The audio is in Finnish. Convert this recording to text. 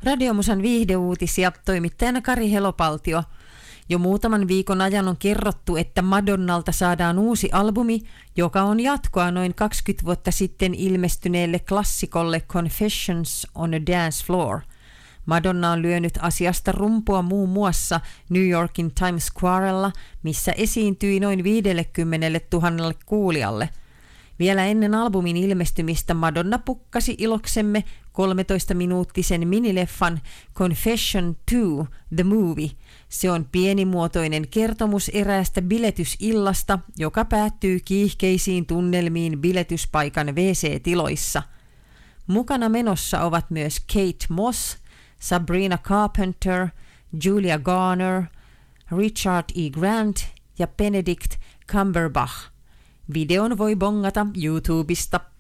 Radiomusan viihdeuutisia, toimittajana Kari Helopaltio. Jo muutaman viikon ajan on kerrottu, että Madonnalta saadaan uusi albumi, joka on jatkoa noin 20 vuotta sitten ilmestyneelle klassikolle Confessions on a Dance Floor. Madonna on lyönyt asiasta rumpua muun muassa New Yorkin Times Squarella, missä esiintyi noin 50 000 kuulijalle. Vielä ennen albumin ilmestymistä Madonna pukkasi iloksemme 13-minuuttisen minileffan Confession 2, The Movie. Se on pienimuotoinen kertomus eräästä biletysillasta, joka päättyy kiihkeisiin tunnelmiin biletyspaikan WC-tiloissa. Mukana menossa ovat myös Kate Moss, Sabrina Carpenter, Julia Garner, Richard E. Grant ja Benedict Cumberbatch. Videon voi bongata YouTubesta.